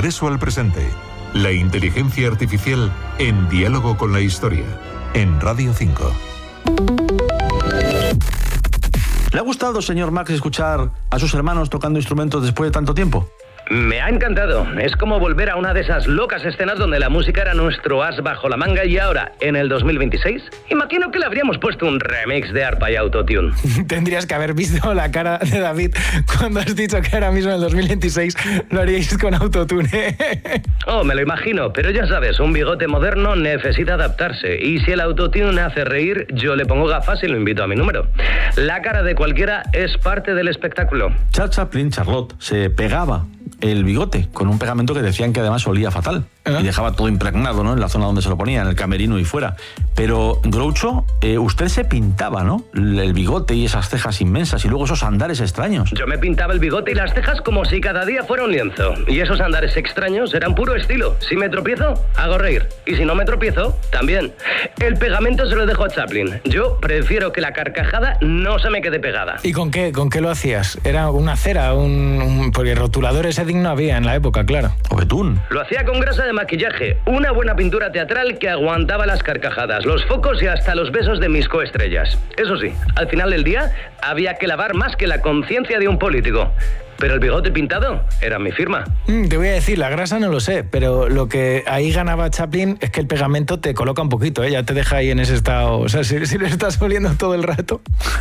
Regreso al presente. La inteligencia artificial en diálogo con la historia. En Radio 5. ¿Le ha gustado, señor Marx, escuchar a sus hermanos tocando instrumentos después de tanto tiempo? Me ha encantado. Es como volver a una de esas locas escenas donde la música era nuestro as bajo la manga y ahora, en el 2026, imagino que le habríamos puesto un remix de arpa y autotune. Tendrías que haber visto la cara de David cuando has dicho que ahora mismo en el 2026 lo haríais con autotune. Oh, me lo imagino, pero ya sabes, un bigote moderno necesita adaptarse y si el autotune hace reír, yo le pongo gafas y lo invito a mi número. La cara de cualquiera es parte del espectáculo. Charles Chaplin, Charlotte, se pegaba el bigote con un pegamento que decían que además olía fatal y dejaba todo impregnado, ¿no?, en la zona donde se lo ponía, en el camerino y fuera. Pero Groucho, usted se pintaba, ¿no?, el bigote y esas cejas inmensas y luego esos andares extraños. Yo me pintaba el bigote y las cejas como si cada día fuera un lienzo. Y esos andares extraños eran puro estilo. Si me tropiezo, hago reír. Y si no me tropiezo, también. El pegamento se lo dejo a Chaplin. Yo prefiero que la carcajada no se me quede pegada. ¿Y con qué lo hacías? ¿Era una cera? Porque rotuladores Edding no había en la época, claro. O betún. Lo hacía con grasa de maquillaje, una buena pintura teatral que aguantaba las carcajadas, los focos y hasta los besos de mis coestrellas. Eso sí, al final del día había que lavar más que la conciencia de un político. Pero el bigote pintado era mi firma. Te voy a decir, la grasa no lo sé, pero lo que ahí ganaba Chaplin es que el pegamento te coloca un poquito, ¿eh? Ya te deja ahí en ese estado. O sea, si lo estás oliendo todo el rato.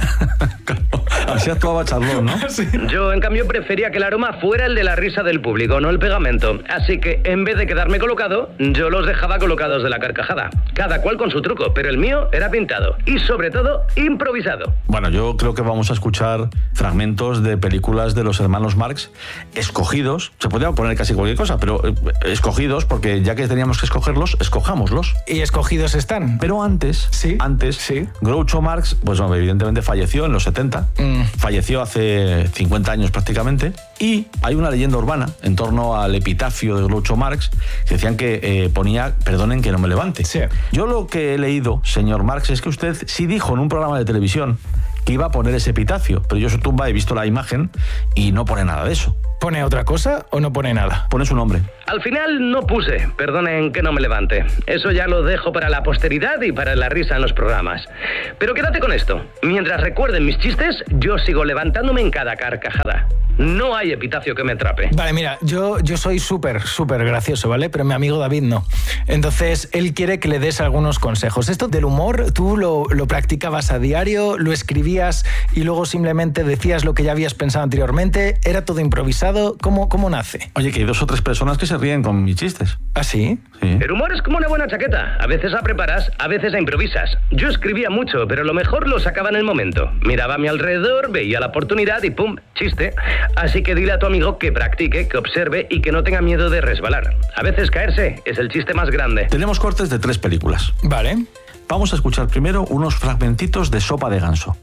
Así actuaba Charlotte, ¿no? Sí. Yo, en cambio, prefería que el aroma fuera el de la risa del público, no el pegamento. Así que, en vez de quedarme colocado, yo los dejaba colocados de la carcajada. Cada cual con su truco, pero el mío era pintado. Y, sobre todo, improvisado. Bueno, yo creo que vamos a escuchar fragmentos de películas de los hermanos Marx, escogidos. Se podría poner casi cualquier cosa, pero escogidos, porque ya que teníamos que escogerlos, escojámoslos. ¿Y escogidos están? Pero antes, sí. Groucho Marx, pues no, evidentemente falleció en los 70. Falleció hace 50 años prácticamente. Y hay una leyenda urbana en torno al epitafio de Groucho Marx que decían que ponía, perdonen que no me levante. Sí. Yo lo que he leído, señor Marx, es que usted sí dijo en un programa de televisión que iba a poner ese epitafio, pero yo en su tumba he visto la imagen y no pone nada de eso. ¿Pone otra cosa o no pone nada? Pone su nombre. Al final no puse, perdonen que no me levante. Eso ya lo dejo para la posteridad y para la risa en los programas. Pero quédate con esto. Mientras recuerden mis chistes, yo sigo levantándome en cada carcajada. No hay epitafio que me atrape. Vale, mira, yo soy súper gracioso, ¿vale? Pero mi amigo David no. Entonces, él quiere que le des algunos consejos. Esto del humor, ¿tú lo practicabas a diario? ¿Lo escribías y luego simplemente decías lo que ya habías pensado anteriormente? ¿Era todo improvisado? ¿Cómo nace? Oye, que hay 2 o 3 personas que se ríen con mis chistes. ¿Ah, sí? Sí. El humor es como una buena chaqueta. A veces la preparas, a veces la improvisas. Yo escribía mucho, pero lo mejor lo sacaba en el momento. Miraba a mi alrededor, veía la oportunidad y ¡pum! Chiste. Así que dile a tu amigo que practique, que observe y que no tenga miedo de resbalar. A veces caerse es el chiste más grande. Tenemos cortes de 3 películas. Vale. Vamos a escuchar primero unos fragmentitos de Sopa de ganso.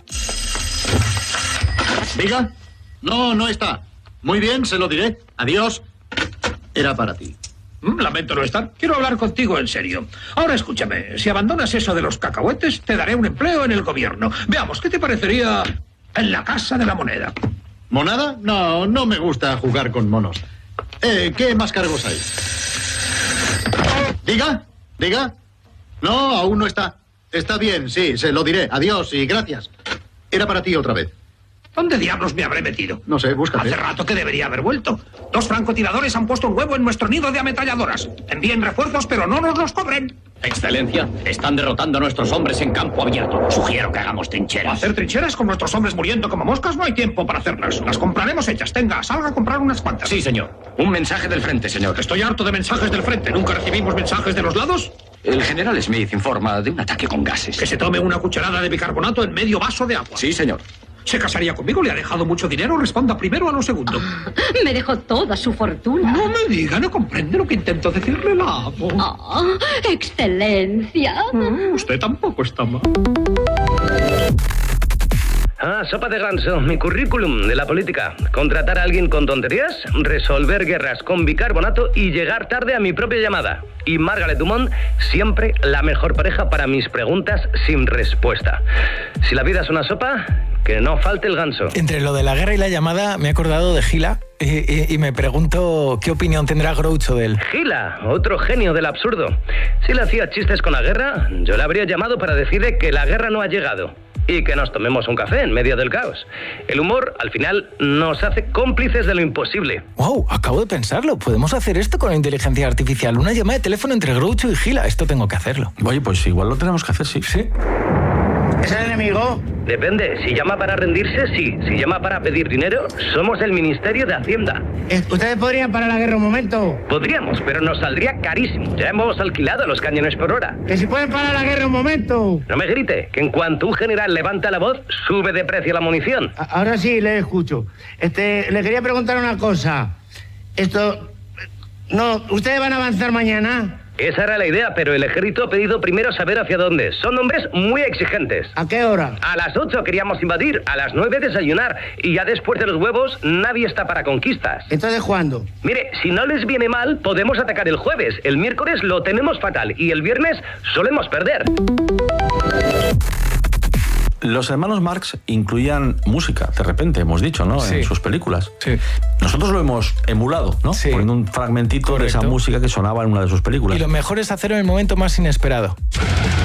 ¿Diga? No está. Muy bien, se lo diré. Adiós. Era para ti. Lamento no estar. Quiero hablar contigo en serio. Ahora escúchame. Si abandonas eso de los cacahuetes, te daré un empleo en el gobierno. Veamos, ¿qué te parecería en la Casa de la Moneda? ¿Monada? No me gusta jugar con monos. ¿Qué más cargos hay? ¿Diga? No, aún no está. Está bien, sí, se lo diré. Adiós y gracias. Era para ti otra vez. ¿Dónde diablos me habré metido? No sé, búscate. Hace rato que debería haber vuelto. 2 francotiradores han puesto un huevo en nuestro nido de ametralladoras. Envíen refuerzos, pero no nos los cobren. Excelencia, están derrotando a nuestros hombres en campo abierto. Sugiero que hagamos trincheras. ¿Hacer trincheras con nuestros hombres muriendo como moscas? No hay tiempo para hacerlas. Las compraremos hechas. Tenga, salga a comprar unas cuantas. Sí, señor. Un mensaje del frente, señor. Estoy harto de mensajes del frente. ¿Nunca recibimos mensajes de los lados? El general Smith informa de un ataque con gases. Que se tome una cucharada de bicarbonato en medio vaso de agua. Sí, señor. ¿Se casaría conmigo? ¿Le ha dejado mucho dinero? Responda primero a lo segundo. Me dejó toda su fortuna. No me diga, no comprende lo que intento decirle, la amo. Oh, excelencia. Usted tampoco está mal. Sopa de ganso, mi currículum de la política. Contratar a alguien con tonterías, resolver guerras con bicarbonato y llegar tarde a mi propia llamada. Y Margaret Dumont, siempre la mejor pareja para mis preguntas sin respuesta. Si la vida es una sopa, que no falte el ganso. Entre lo de la guerra y la llamada me he acordado de Gila Y me pregunto qué opinión tendrá Groucho de él. Gila, otro genio del absurdo. Si le hacía chistes con la guerra, yo le habría llamado para decirle que la guerra no ha llegado y que nos tomemos un café en medio del caos. El humor, al final, nos hace cómplices de lo imposible. Wow, acabo de pensarlo. Podemos hacer esto con la inteligencia artificial. Una llamada de teléfono entre Groucho y Gila. Esto tengo que hacerlo. Oye, pues igual lo tenemos que hacer, sí. ¿Sí? ¿Es el enemigo? Depende. Si llama para rendirse, sí. Si llama para pedir dinero, somos el Ministerio de Hacienda. ¿Ustedes podrían parar la guerra un momento? Podríamos, pero nos saldría carísimo. Ya hemos alquilado los cañones por hora. ¿Que si pueden parar la guerra un momento? No me grite, que en cuanto un general levanta la voz, sube de precio la munición. Ahora sí, le escucho. Le quería preguntar una cosa. No, ¿ustedes van a avanzar mañana? Esa era la idea, pero el ejército ha pedido primero saber hacia dónde. Son hombres muy exigentes. ¿A qué hora? A las 8 queríamos invadir, a las 9 desayunar, y ya después de los huevos nadie está para conquistas. ¿Entonces cuándo? Mire, si no les viene mal, podemos atacar el jueves. El miércoles lo tenemos fatal y el viernes solemos perder. Los hermanos Marx incluían música, de repente, hemos dicho, ¿no? Sí. En sus películas. Sí. Nosotros lo hemos emulado, ¿no? Sí. Poniendo un fragmentito de esa música que sonaba en una de sus películas. Y lo mejor es hacerlo en el momento más inesperado.